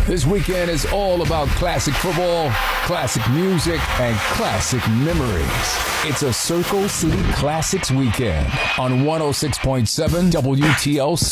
This weekend is all about classic football, classic music, and classic memories. It's a Circle City Classics weekend on 106.7 WTLC.